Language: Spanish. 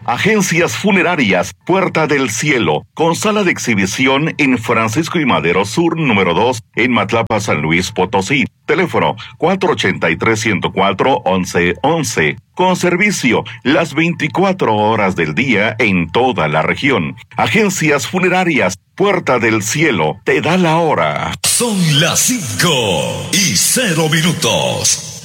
Agencias Funerarias Puerta del Cielo, con sala de exhibición en Francisco y Madero Sur, número 2, en Matlapa, San Luis Potosí. Teléfono 483-104-1111. Con servicio las 24 horas del día en toda la región. Agencias Funerarias Puerta del Cielo te da la hora. Son las 5:00.